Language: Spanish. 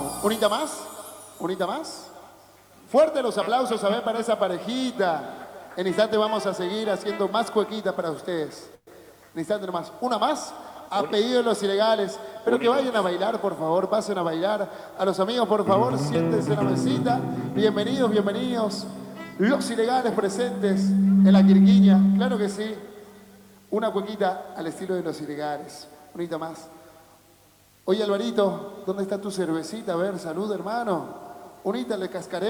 Vamos, unita más, unita más. Fuerte los aplausos, a ver, para esa parejita. En instante vamos a seguir haciendo más cuequitas para ustedes. En instante nomás. Una más, a pedido de los ilegales. Pero que vayan a bailar, por favor, pasen a bailar. A los amigos, por favor, siéntense en la mesita. Bienvenidos, bienvenidos. Los ilegales presentes en la Quirquiña, claro que sí. Una cuequita al estilo de los ilegales. Unita más. Oye, Alvarito, ¿dónde está tu cervecita? A ver, salud, hermano. Unita, le cascaré.